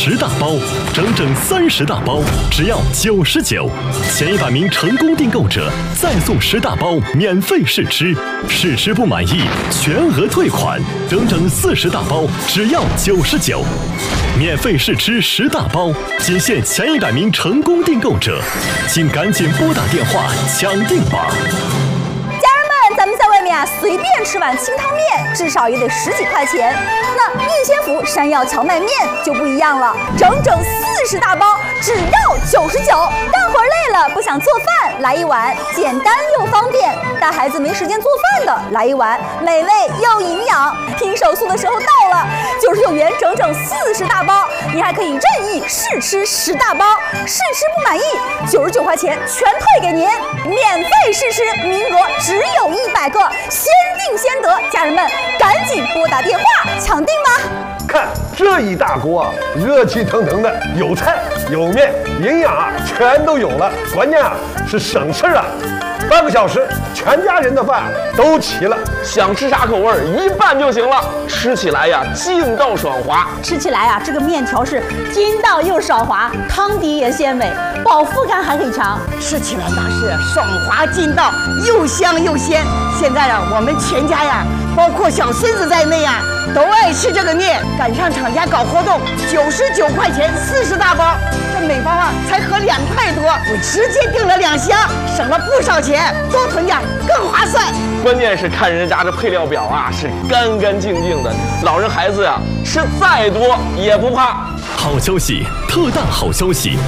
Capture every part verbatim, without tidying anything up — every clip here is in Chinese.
十大包，整整三十大包，只要九十九。前一百名成功订购者再送十大包免费试吃，试吃不满意全额退款，整整四十大包，只要九十九。免费试吃十大包，仅限前一百名成功订购者，请赶紧拨打电话抢订吧！ 咱们在外面啊，随便吃碗清汤面，至少也得十几块钱。那逸仙福山药荞麦面就不一样了，整整四十大包，只要九十九。干活累了不想做饭，来一碗简单又方便；带孩子没时间做饭的，来一碗美味又营养。拼手速的时候到了，九十九元整整四十大包，你还可以任意试吃十大包，试吃不满意，九十九块钱全退给您，免费试吃，名额只有一百个，先定先得，家人们赶紧拨打电话抢订吧！ 看这一大锅啊，热气腾腾的，有菜有面，营养啊全都有了，关键啊是省事啊，半个小时全家人的饭都齐了， 想吃啥口味一拌就行了，吃起来呀劲道爽滑， 吃起来啊这个面条是筋道又爽滑，汤底也鲜美，饱腹感还很强， 吃起来那是爽滑劲道，又香又鲜。现在啊，我们全家呀，包括小孙子在内啊，都爱吃这个面。赶上厂家搞活动，九十九块钱四十大包，这每包啊才合两块多，我直接订了两箱，省了不少钱，多囤点更划算。 关键是看人家这配料表啊，是干干净净的，老人孩子呀、啊、吃再多也不怕。 好消息，特大好消息！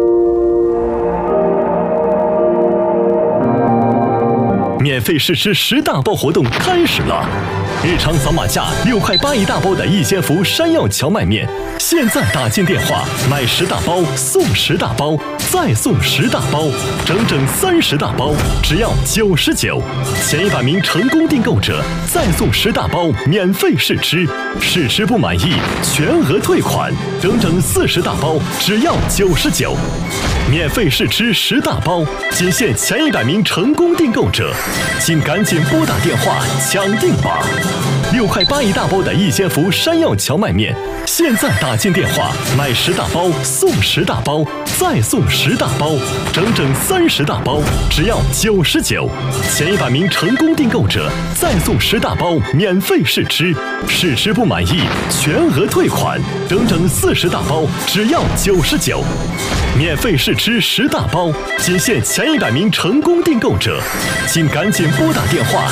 免费试吃十大包活动开始了！日常扫码价六块八一大包的逸仙福山药荞麦面，现在打进电话买十大包送十大包，再送十大包，整整三十大包，只要九十九。前一百名成功订购者再送十大包免费试吃，试吃不满意全额退款，整整四十大包，只要九十九。免费试吃十大包，仅限前一百名成功订购者，请赶紧拨打电话抢订吧！六块八一大包的逸仙福山药荞麦面，现在打进电话买十大包送十大包，再送十大包，整整三十大包，只要九十九。前一百名成功订购者再送十大包免费试吃，试吃不满意全额退款，整整四十大包，只要九十九。免费试吃十大包，仅限前一百名成功订购者，请赶紧拨打电话